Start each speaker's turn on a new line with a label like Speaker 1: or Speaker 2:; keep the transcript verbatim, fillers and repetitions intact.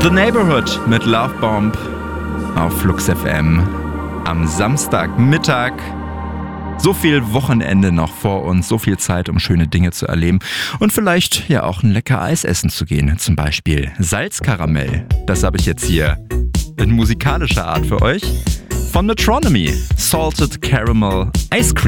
Speaker 1: The Neighborhood mit Love Bomb auf Flux F M am Samstagmittag. So viel Wochenende noch vor uns, so viel Zeit, um schöne Dinge zu erleben und vielleicht ja auch ein lecker Eis essen zu gehen. Zum Beispiel Salzkaramell. Das habe ich jetzt hier in musikalischer Art für euch. Von Metronomy. Salted Caramel Ice Cream.